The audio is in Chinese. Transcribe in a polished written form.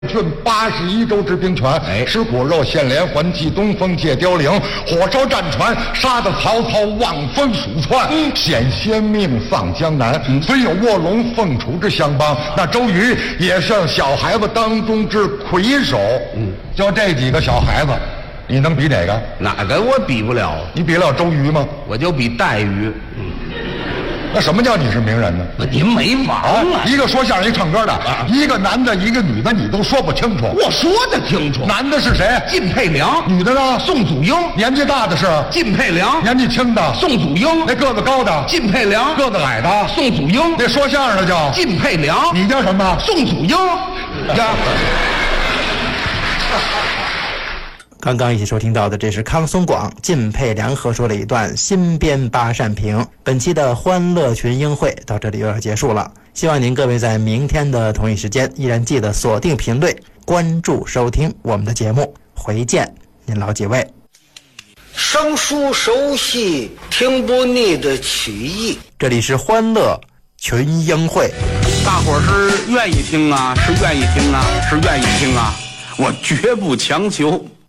郡81州之兵权，吃骨肉献连环计东风借凋零，火烧战船，杀得曹操望风鼠窜，险些命丧江南。虽有卧龙凤雏之相帮，那周瑜也是小孩子当中之魁首。就这几个小孩子，你能比哪个？ 哪个我比不了？ 你比得了周瑜吗？ 我就比戴瑜。 那什么叫你是名人呢？ 您没玩啊！ 一个说相声，一唱歌的，一个男的，一个女的，你都说不清楚。 我说的清楚。 男的是谁？ 靳佩良。 女的呢？ 宋祖英。 年纪大的是靳佩良。 年纪轻的宋祖英。 那个子高的靳佩良。 个子矮的宋祖英。 那说相声的叫靳佩良。 你叫什么？ 宋祖英。呀。 刚刚一起收听到的，这是康松广、靳佩良合说了一段新编八扇屏。本期的欢乐群英会到这里又要结束了，希望您各位在明天的同一时间依然记得锁定频率，关注收听我们的节目。回见您老几位。 生疏熟悉听不腻的曲艺， 这里是欢乐群英会。 大伙儿是愿意听啊，是愿意听啊，是愿意听啊，我绝不强求。